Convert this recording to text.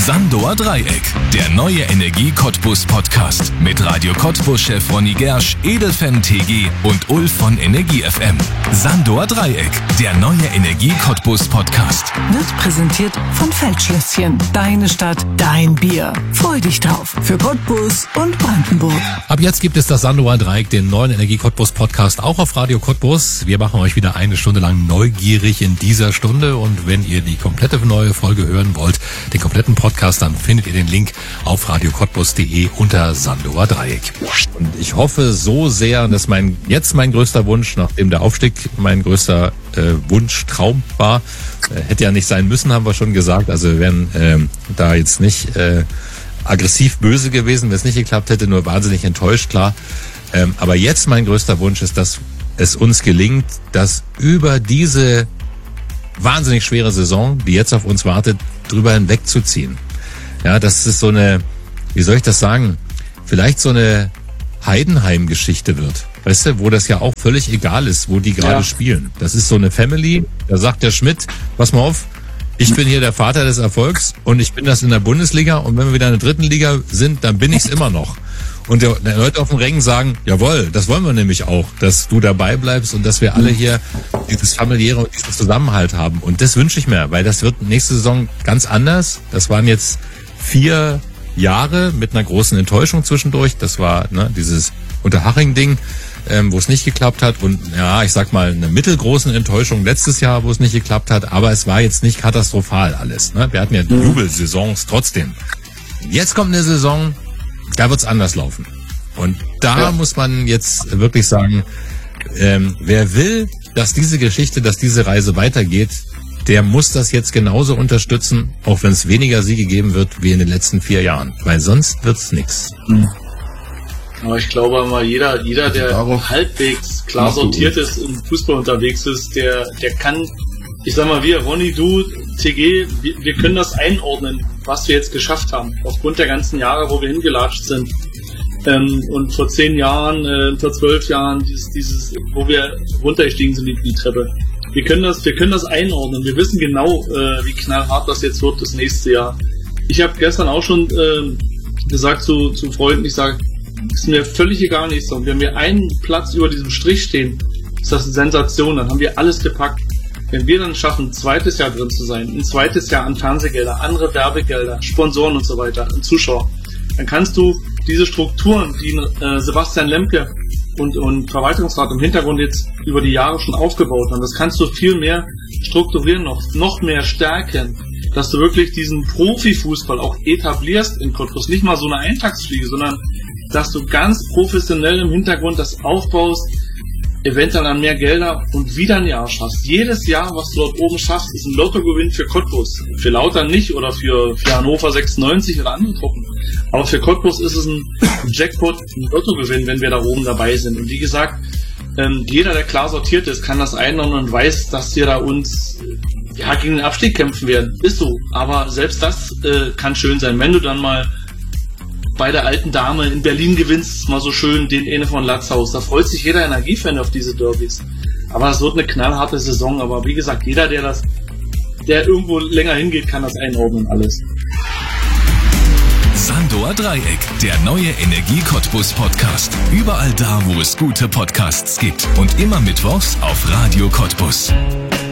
Sandoer Dreieck, der neue Energie-Cottbus-Podcast mit Radio Cottbus-Chef Ronny Gersch, Edelfan TG und Ulf von Energie FM. Sandoer Dreieck, der neue Energie-Cottbus-Podcast. Wird präsentiert von Feldschlösschen. Deine Stadt, dein Bier. Freu dich drauf. Für Cottbus und Brandenburg. Ab jetzt gibt es das Sandoer Dreieck, den neuen Energie-Cottbus-Podcast, auch auf Radio Cottbus. Wir machen euch wieder eine Stunde lang neugierig in dieser Stunde. Und wenn ihr die komplette neue Folge hören wollt, den kompletten Podcast, dann findet ihr den Link auf radiocottbus.de unter Sandoer Dreieck. Und ich hoffe so sehr, dass mein größter Wunsch, nachdem der Aufstieg mein größter Wunsch, Traum war, hätte ja nicht sein müssen, haben wir schon gesagt. Also wir wären da jetzt nicht aggressiv böse gewesen, wenn es nicht geklappt hätte, nur wahnsinnig enttäuscht, klar. Aber jetzt mein größter Wunsch ist, dass es uns gelingt, dass über diese wahnsinnig schwere Saison, die jetzt auf uns wartet, drüber hinwegzuziehen. Ja, das ist so eine, wie soll ich das sagen, vielleicht so eine Heidenheim-Geschichte wird. Weißt du, wo das ja auch völlig egal ist, wo die gerade spielen. Das ist so eine Family, da sagt der Schmidt, pass mal auf, ich bin hier der Vater des Erfolgs und ich bin das in der Bundesliga und wenn wir wieder in der dritten Liga sind, dann bin ich's immer noch. Und die Leute auf dem Rängen sagen, jawohl, das wollen wir nämlich auch, dass du dabei bleibst und dass wir alle hier dieses familiäre und diesen Zusammenhalt haben. Und das wünsche ich mir, weil das wird nächste Saison ganz anders. Das waren jetzt 4 Jahre mit einer großen Enttäuschung zwischendurch. Das war dieses Unterhaching-Ding, wo es nicht geklappt hat. Und ja, ich sag mal, eine mittelgroßen Enttäuschung letztes Jahr, wo es nicht geklappt hat. Aber es war jetzt nicht katastrophal alles. Ne? Wir hatten ja Jubelsaisons trotzdem. Jetzt kommt eine Saison, da wird's anders laufen. Und da muss man jetzt wirklich sagen, wer will, dass diese Geschichte, dass diese Reise weitergeht, der muss das jetzt genauso unterstützen, auch wenn es weniger Siege geben wird wie in den letzten 4 Jahren. Weil sonst wird's nix. Aber ich glaube mal, jeder, der halbwegs klar sortiert ist, im Fußball unterwegs ist, der kann, ich sag mal, wir, Ronny, du, TG, wir können das einordnen, was wir jetzt geschafft haben, aufgrund der ganzen Jahre, wo wir hingelatscht sind. Und vor 10 Jahren, vor 12 Jahren, dieses, wo wir runtergestiegen sind, die Treppe. Wir können das einordnen. Wir wissen genau, wie knallhart das jetzt wird, das nächste Jahr. Ich habe gestern auch schon gesagt zu Freunden, ich sage, ist mir völlig egal, nicht so. Wenn wir einen Platz über diesem Strich stehen, ist das eine Sensation, dann haben wir alles gepackt. Wenn wir dann schaffen, ein zweites Jahr drin zu sein, ein zweites Jahr an Fernsehgelder, andere Werbegelder, Sponsoren und so weiter, an Zuschauer, dann kannst du diese Strukturen, die Sebastian Lemke und Verwaltungsrat im Hintergrund jetzt über die Jahre schon aufgebaut haben, das kannst du viel mehr strukturieren, noch mehr stärken, dass du wirklich diesen Profifußball auch etablierst in Cottbus, nicht mal so eine Eintagsfliege, sondern dass du ganz professionell im Hintergrund das aufbaust, eventuell an mehr Gelder und wieder ein Jahr schaffst. Jedes Jahr, was du dort oben schaffst, ist ein Lottogewinn für Cottbus. Für Lautern nicht oder für Hannover 96 oder andere Truppen. Aber für Cottbus ist es ein Jackpot, ein Lottogewinn, wenn wir da oben dabei sind. Und wie gesagt, jeder, der klar sortiert ist, kann das einordnen und weiß, dass wir da uns gegen den Abstieg kämpfen werden. Ist so. Aber selbst das kann schön sein, wenn du dann mal bei der alten Dame in Berlin gewinnst, mal so schön den Ene von Latzhaus. Da freut sich jeder Energiefan auf diese Derbys. Aber es wird eine knallharte Saison. Aber wie gesagt, jeder, der irgendwo länger hingeht, kann das einordnen alles. Sandoer Dreieck, der neue Energie-Cottbus-Podcast. Überall da, wo es gute Podcasts gibt. Und immer mittwochs auf Radio Cottbus.